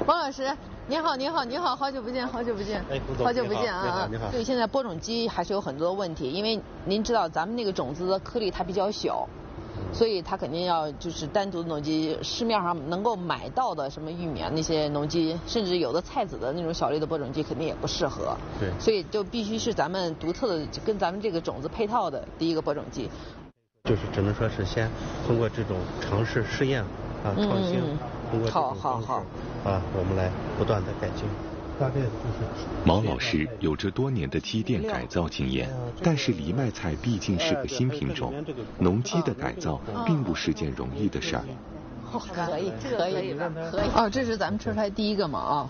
王老师，您好，您好，您好，好久不见，好久不见， 哎，胡总， 好久不见啊！你好。 对，现在播种机还是有很多的问题，因为您知道咱们那个种子的颗粒它比较小，所以它肯定要就是单独的农机，市面上能够买到的什么玉米啊那些农机，甚至有的菜籽的那种小粒的播种机肯定也不适合。 对。 所以就必须是咱们独特的跟咱们这个种子配套的第一个播种机。 就是只能说是先通过这种尝试试验啊创新，通过这种方式啊我们来不断的改进。大概就是毛老师有着多年的积淀改造经验，但是藜麦菜毕竟是个新品种，农机的改造并不是件容易的事儿。 可以，可以，可以。哦，这是咱们测出来第一个嘛啊，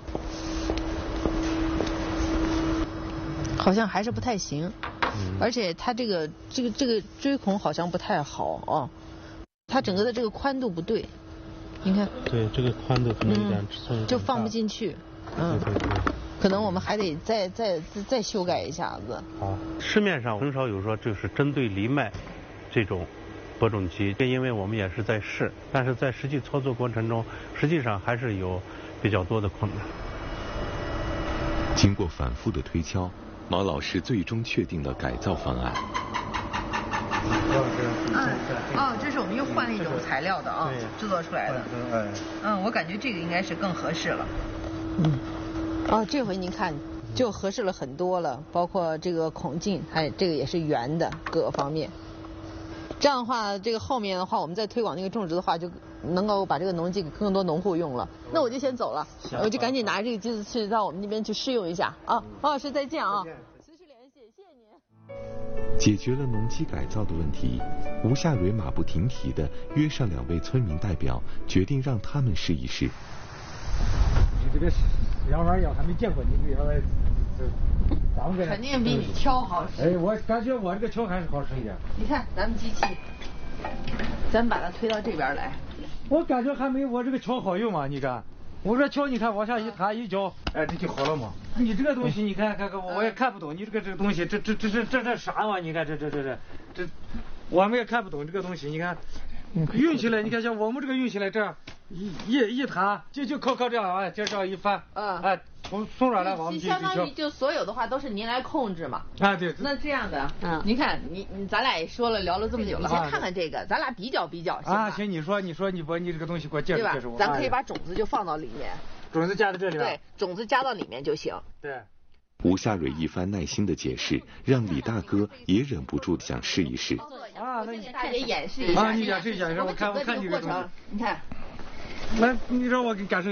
好像还是不太行，而且它这个锥孔好像不太好啊，它整个的这个宽度不对，你看。 对，这个宽度可能有点尺寸就放不进去。对，可能我们还得再修改一下子。 好，市面上很少有说就是针对藜麦这种播种机，因为我们也是在试，但是在实际操作过程中，实际上还是有比较多的困难。 经过反复的推敲，毛老师最终确定了改造方案。 这是我们又换了一种材料的啊，制作出来的。我感觉这个应该是更合适了。这回您看就合适了很多了，包括这个孔径，还有这个也是圆的，各个方面。这样的话，这个后面的话，我们再推广那个种植的话，就能够把这个农机给更多农户用了。那我就先走了，我就赶紧拿这个机子去到我们那边去试用一下啊。王老师再见啊！随时联系，谢谢您。 解决了农机改造的问题，吴夏蕊马不停蹄地约上2位村民代表，决定让他们试一试。 你这个两碗药还没见过，你这咱们肯定比你挑好吃。 哎，我感觉我这个锹还是好吃一点。 你看咱们机器，咱把它推到这边来。 我感觉还没我这个锹好用嘛，你看。我说锹，你看往下一弹一搅，哎，这就好了嘛。你这个东西，你看我也看不懂，你这个东西，这啥嘛？你看这，我们也看不懂这个东西。你看，运起来，你看像我们这个运起来这样，一弹，就靠这样啊，就这样一翻，哎，松软了，往我们相当于就所有的话都是您来控制嘛。 啊，对。 那这样的，您看咱俩也说了聊了这么久了，先看看这个，咱俩比较啊，行，你说你把你这个东西给我介绍介绍我。 咱可以把种子就放到里面。 种子加在这里边。 对，种子加到里面就行。 对。 吴夏蕊一番耐心的解释，让李大哥也忍不住想试一试。 那你大姐演示一下。 你演示一下，我看你这个过程。 你看。 来，你让我给感受。